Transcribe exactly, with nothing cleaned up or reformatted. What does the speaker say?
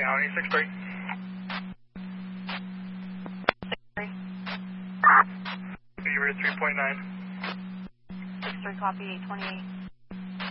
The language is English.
County, six three. three. Beaver three point nine. six three, copy, eight twenty-eight.